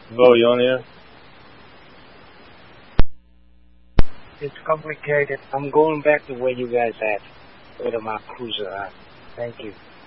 Bo, you on here? It's complicated. I'm going back to where you guys at with my cruiser. Thank you.